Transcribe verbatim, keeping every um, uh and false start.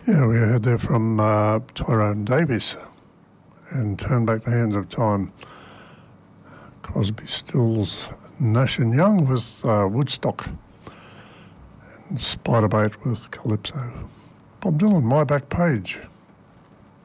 Yeah, we heard there from uh, Tyrone Davis and Turn Back the Hands of Time. Crosby, Stills, Nash and Young with uh, Woodstock, and Spiderbait with Calypso. Bob Dylan, My Back Page.